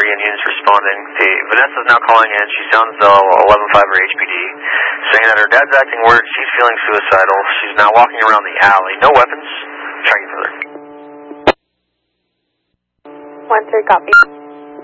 Guardian units responding. Hey, Vanessa's now calling in. She sounds 11-5 or HPD, saying that her dad's acting weird. She's feeling suicidal. She's now walking around the alley. No weapons. Tracking further. 1-3, copy.